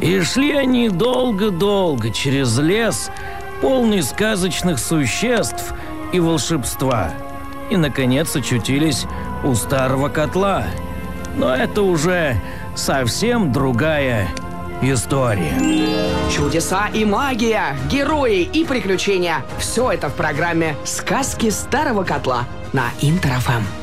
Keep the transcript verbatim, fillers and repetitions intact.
И шли они долго-долго через лес, полный сказочных существ и волшебства. И, наконец, очутились у старого котла. Но это уже совсем другая история. Чудеса и магия, герои и приключения – все это в программе «Сказки старого котла» на Интер эф эм.